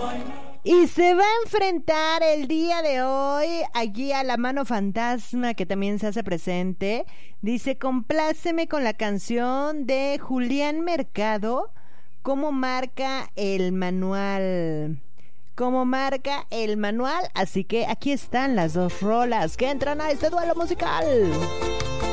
Y se va a enfrentar el día de hoy aquí a la mano fantasma que también se hace presente. Dice, compláceme con la canción de Julián Mercado, ¿cómo marca el manual? ¿Cómo marca el manual? Así que aquí están las dos rolas que entran a este duelo musical.